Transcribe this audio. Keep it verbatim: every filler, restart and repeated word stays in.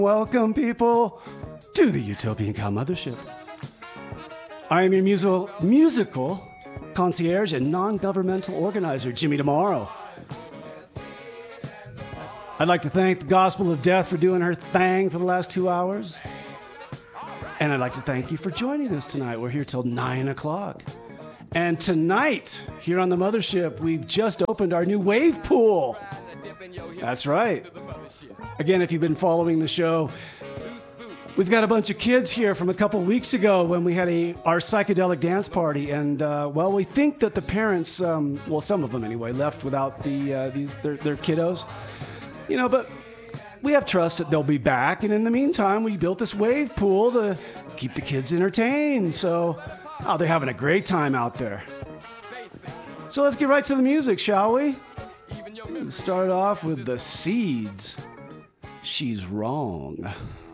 Welcome, people, to the Utopian Cow Mothership. I am your musical, musical concierge and non-governmental organizer, Jimmy Tomorrow. I'd like to thank the Gospel of Death for doing her thing for the last two hours. And I'd like to thank you for joining us tonight. We're here till nine o'clock. And tonight, here on the Mothership, we've just opened our new wave pool. That's right. Again, if you've been following the show, we've got a bunch of kids here from a couple weeks ago when we had a our psychedelic dance party. And, uh, well, we think that the parents, um, well, some of them anyway, left without the uh, these, their, their kiddos. You know, but we have trust that they'll be back. And in the meantime, we built this wave pool to keep the kids entertained. So, oh, they're having a great time out there. So let's get right to the music, shall we? Start off with the Seeds. She's Wrong.